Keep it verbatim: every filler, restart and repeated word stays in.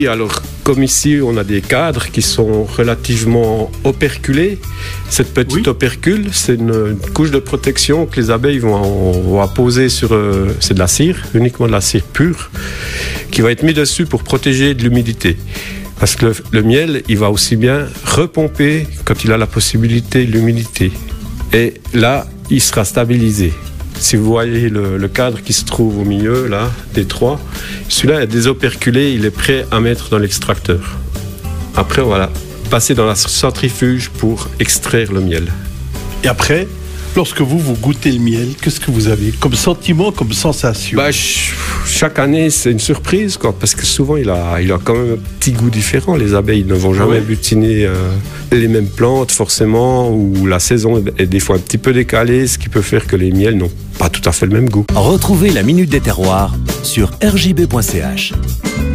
Et alors, comme ici, on a des cadres qui sont relativement operculés. Cette petite oui. opercule, c'est une, une couche de protection que les abeilles vont, vont apposer sur... Euh, c'est de la cire, uniquement de la cire pure, qui va être mis dessus pour protéger de l'humidité. Parce que le, le miel, il va aussi bien repomper, quand il a la possibilité, l'humidité. Et là, il sera stabilisé. Si vous voyez le, le cadre qui se trouve au milieu, là, des trois, celui-là est désoperculé, il est prêt à mettre dans l'extracteur. Après, voilà, passer dans la centrifuge pour extraire le miel. Et après, lorsque vous, vous goûtez le miel, qu'est-ce que vous avez comme sentiment, comme sensation? Bah, ch- chaque année, c'est une surprise, quoi, parce que souvent, il a, il a quand même un petit goût différent. Les abeilles ne vont jamais ouais. butiner euh, les mêmes plantes, forcément, ou la saison est des fois un petit peu décalée, ce qui peut faire que les miels n'ont pas tout à fait le même goût. Retrouvez la Minute des Terroirs sur r j b point c h.